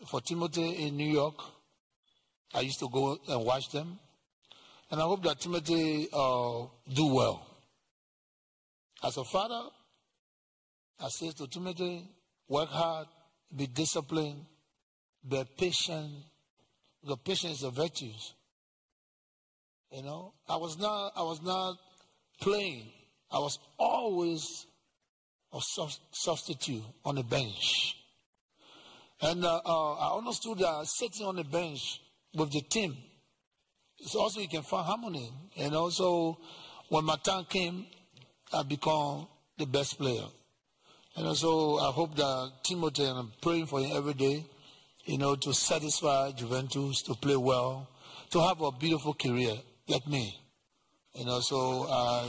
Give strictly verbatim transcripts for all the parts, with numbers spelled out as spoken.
for Timothy in New York. I used to go and watch them. And I hope that Timothy uh, do well. As a father, I say to Timothy, work hard, be disciplined, be patient. Because patience is a virtue. You know, I was not, I was not playing. I was always a sub- substitute on the bench. And uh, uh, I understood that sitting on the bench with the team, it's also you can find harmony. And also, when my time came, I become the best player. And also, I hope that Timothy, and I'm praying for him every day, you know, to satisfy Juventus, to play well, to have a beautiful career like me. You know, so, uh,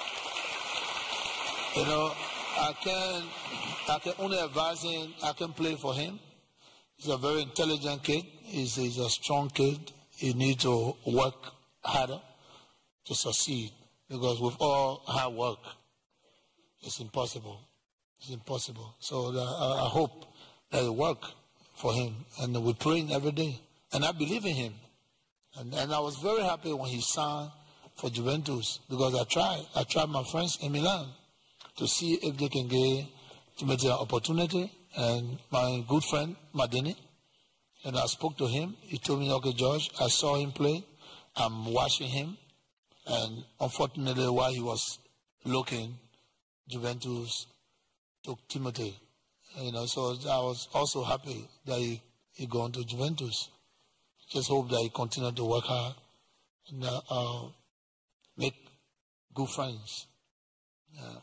you know, I can, I can only advise him, I can play for him. He's a very intelligent kid. He's, he's a strong kid. He needs to work harder to succeed. Because with all hard work, it's impossible. It's impossible. So uh, I, I hope that it work for him. And we're praying every day. And I believe in him. And, and I was very happy when he signed for Juventus. Because I tried. I tried my friends in Milan to see if they can get to make an opportunity. And my good friend, Madini, and I spoke to him. He told me, okay, George, I saw him play. I'm watching him. And unfortunately, while he was looking, Juventus took Timothy. You know, so I was also happy that he, he gone to Juventus. Just hope that he continue to work hard and uh, uh, make good friends. Yeah.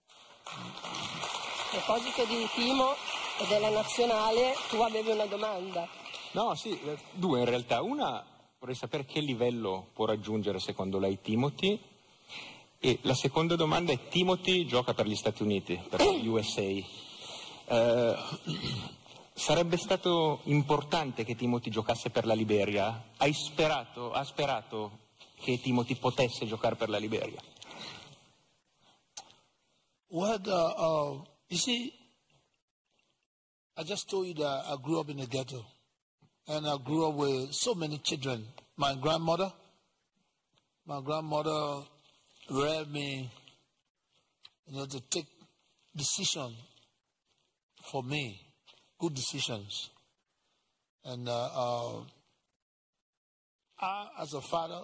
A proposito di Timo e della nazionale, tu avevi una domanda. No, sì, due in realtà. Una, vorrei sapere che livello può raggiungere secondo lei Timothy. E la seconda domanda è: Timothy gioca per gli Stati Uniti, per l'U S A. Eh, sarebbe stato importante che Timothy giocasse per la Liberia? Hai sperato, ha sperato che Timothy potesse giocare per la Liberia? Well, uh, uh, you see, I just told you that I grew up in the ghetto. And I grew up with so many children. My grandmother, my grandmother reared me, you know, to take decisions for me, good decisions. And uh, uh, I, as a father,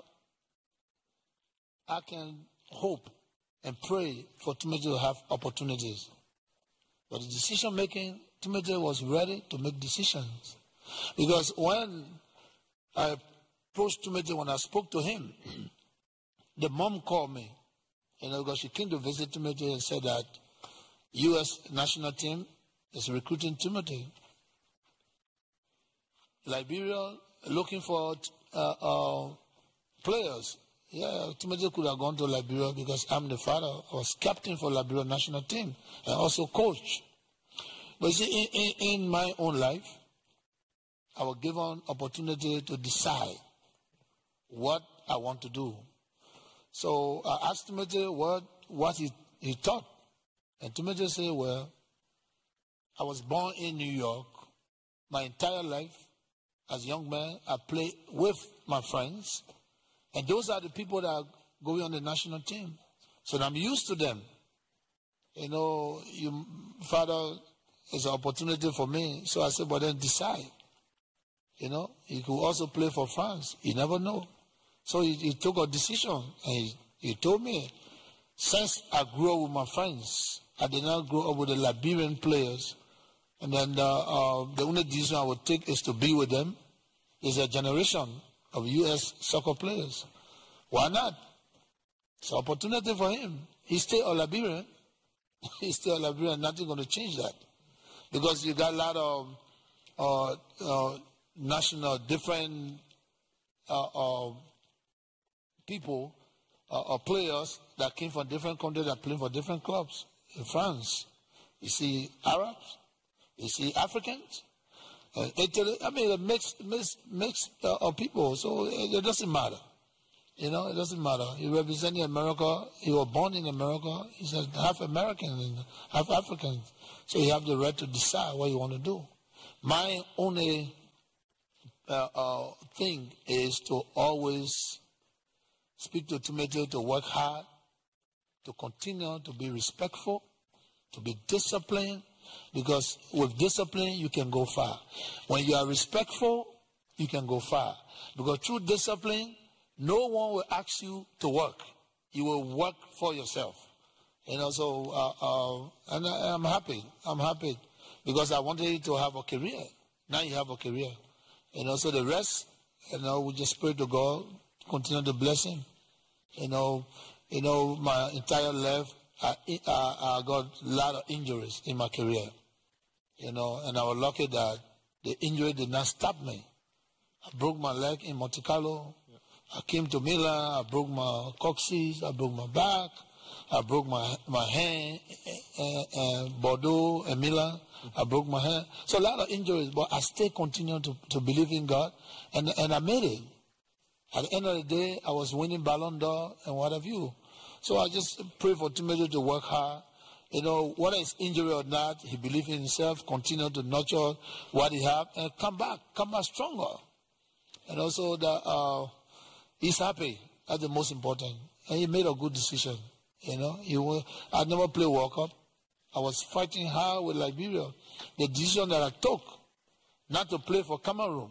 I can hope and pray for Timothy to have opportunities. But the decision making, Timothy was ready to make decisions. Because when I approached Timothy, when I spoke to him, the mom called me, you know, because she came to visit Timothy and said that U S national team is recruiting Timothy. Liberia looking for uh, uh, players. Yeah, Timothy could have gone to Liberia because I'm the father. I was captain for Liberia national team and also coach. But see, in, in, in my own life, I was given opportunity to decide what I want to do. So I asked Timothy what, what he, he thought. And Timothy said, well, I was born in New York. My entire life, as a young man, I played with my friends. And those are the people that are going on the national team. So I'm used to them. You know, you, Father, it's an opportunity for me. So I said, but then decide. You know, he could also play for France. You never know. So he, he took a decision. And he, he told me, since I grew up with my friends, I did not grow up with the Liberian players. And then uh, uh, the only decision I would take is to be with them. There's a generation of U S soccer players. Why not? It's an opportunity for him. He's still a Liberian. He's still a Liberian. Nothing's going to change that. Because you got a lot of uh, uh, national, different uh, uh, people uh, or players that came from different countries that play for different clubs. In France, you see Arabs, you see Africans, uh, Italy. I mean, a mixed, mixed, mixed uh, of people. So it, it doesn't matter. You know, it doesn't matter. He represented America. He was born in America. He's half American and half African. So you have the right to decide what you want to do. My only uh, uh, thing is to always speak to Timothy to work hard, to continue to be respectful, to be disciplined, because with discipline you can go far. When you are respectful, you can go far. Because through discipline, no one will ask you to work. You will work for yourself. You know, so, uh, uh, and I, I'm happy. I'm happy because I wanted you to have a career. Now you have a career. You know, so the rest, you know, we just pray to God, continue to bless him. You know, you know, my entire life, I, I, I got a lot of injuries in my career. You know, and I was lucky that the injury did not stop me. I broke my leg in Monte Carlo. Yep. I came to Milan. I broke my coccyx. I broke my back. I broke my my hand in Bordeaux and Milan. Mm-hmm. I broke my hand. So a lot of injuries, but I still continue to, to believe in God, and and I made it. At the end of the day, I was winning Ballon d'Or and what have you. So I just pray for Timothy to work hard. You know, whether it's injury or not, he believes in himself, continue to nurture what he has, and come back, come back stronger. And also that uh, he's happy. That's the most important. And he made a good decision. You know, he will, I never played World Cup. I was fighting hard with Liberia. The decision that I took, not to play for Cameroon,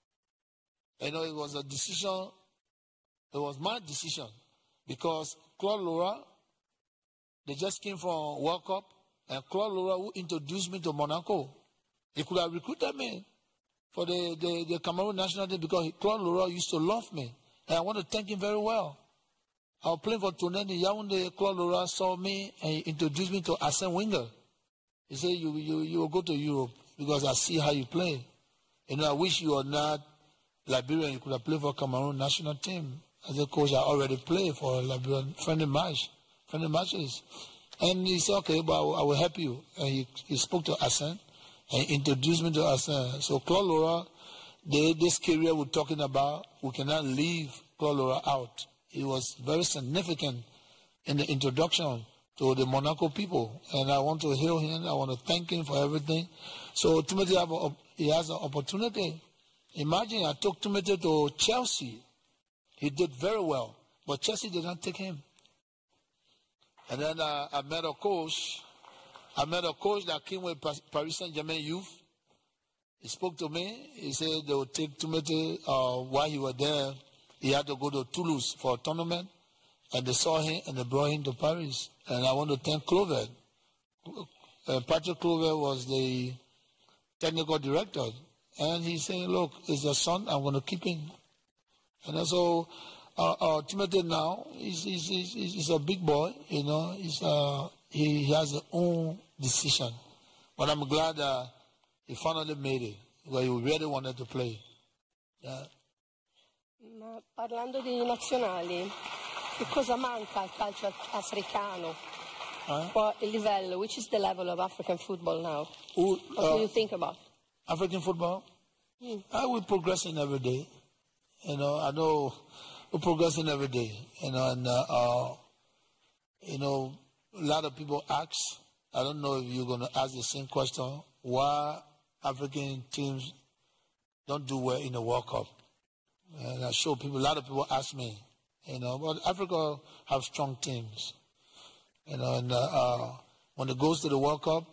you know, it was a decision, it was my decision. Because Claude Laurent, they just came from World Cup, and Claude Laurent, who introduced me to Monaco, he could have recruited me for the, the, the Cameroon national team because Claude Laurent used to love me. And I want to thank him very well. I was playing for Tunis in Yaoundé. Claude Laurent saw me and he introduced me to Arsene Wenger. He said, you, you, you will go to Europe because I see how you play. You know, I wish you were not Liberian. You could have played for Cameroon national team. As a coach, I already played for Liberian friendly match, friendly matches. And he said, okay, but I will, I will help you. And he, he spoke to Arsene and introduced me to Arsene. So Claude Laurent, the, this career we're talking about, we cannot leave Claude Laurent out. He was very significant in the introduction to the Monaco people. And I want to hail him. I want to thank him for everything. So Timothy, have a, he has an opportunity. Imagine I took Timothy to Chelsea. He did very well. But Chelsea did not take him. And then uh, I met a coach. I met a coach that came with Paris Saint-Germain youth. He spoke to me. He said they would take Timothy uh, while he was there. He had to go to Toulouse for a tournament. And they saw him and they brought him to Paris. And I want to thank Clover. Uh, Patrick Clover was the technical director. And he's saying, look, it's your son. I'm going to keep him. And so uh, uh, Timothy now, he's, he's, he's, he's a big boy. You know, he's, uh, he, he has his own decision. But I'm glad that he finally made it. Because he really wanted to play. Yeah. Ma parlando di nazionali, che cosa manca al calcio africano? Huh? For il livello, which is the level of African football now? Who, what uh, do you think about? African football? Mm. I will progressing every day. You know, I know we're progressing every day. You know, and uh, uh, you know, a lot of people ask. I don't know if you're going to ask the same question: why African teams don't do well in the World Cup? And I show people, a lot of people ask me, you know, but Africa have strong teams. You know, and uh, uh, when it goes to the World Cup,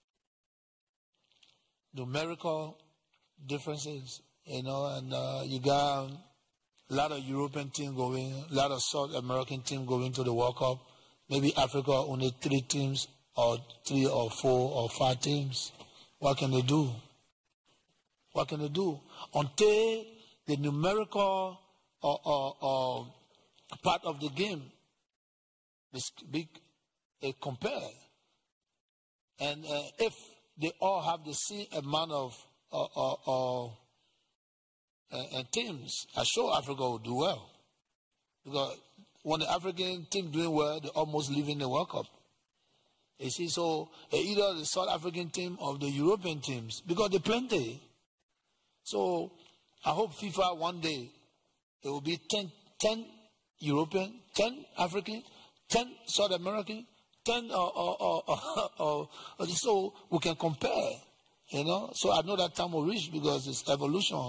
numerical differences, you know, and uh, you got a lot of European teams going, a lot of South American teams going to the World Cup. Maybe Africa only three teams or three or four or five teams. What can they do? What can they do? Until the numerical uh, uh, uh, part of the game is big, uh, compared. And uh, if they all have the same amount of uh, uh, uh, uh, teams, I'm sure Africa will do well. Because when the African team doing well, they almost leaving the World Cup. You see, so uh, either the South African team or the European teams, because they're plenty. So I hope FIFA one day, it will be ten, ten European, ten African, ten South American, ten, uh, uh, uh, uh, uh, so we can compare. You know, so I know that time will reach because it's evolution.